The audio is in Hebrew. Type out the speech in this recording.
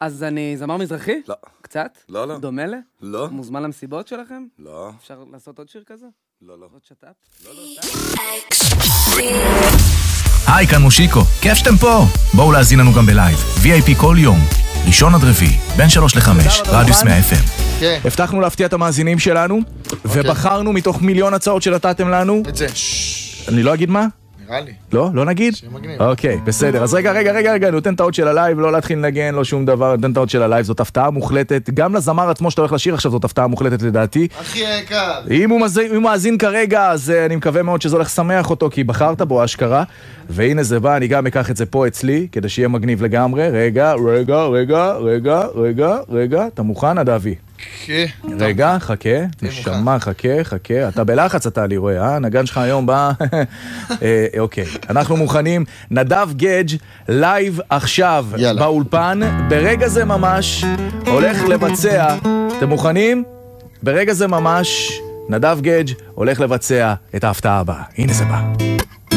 אז אני זמר מזרחי? לא. קצת? לא, לא. דומה ל? לא. מוזמן למסיבות שלכם? לא. אפשר לעשות עוד שיר כזה? לא, לא. עוד שטאפ? לא, לא. היי, כאן מושיקו. כיף שאתם פה. בואו להזין לנו גם בלייב. VIP כל יום. ראשון עד רביעי, בין 3 ל-5, רדיוס 100 FM. כן. הבטחנו להפתיע את המאזינים שלנו, ובחרנו מתוך מיליון הצעות שנתתם לנו. את זה. אני לא אגיד מה? נראה לי. לא? לא נגיד? שמגניב. אוקיי, בסדר. אז רגע, נותן טעות של הלייב, לא להתחיל לנגן, לא שום דבר, נותן טעות של הלייב, זאת הפתעה מוחלטת. גם לזמר עצמו שאתה הולך לשיר עכשיו, זאת הפתעה מוחלטת לדעתי. הכי יקר. אם הוא מאזין כרגע, אז אני מקווה מאוד שזה הולך לשמח אותו, כי בחרת בו אשכרה. והנה זה בא, אני גם אקח את זה פה אצלי, כדי שיהיה מגניב לגמרי. רגע, אתה מוכן, אדווי? כן. רגע, חכה, נשמה, חכה, אתה בלחץ אתה לי רואה, נגן שלך היום בא, אוקיי, אנחנו מוכנים, נדב גדג' לייב עכשיו באולפן, ברגע זה ממש הולך לבצע, אתם מוכנים? ברגע זה ממש נדב גדג' הולך לבצע את ההפתעה הבאה, הנה זה בא.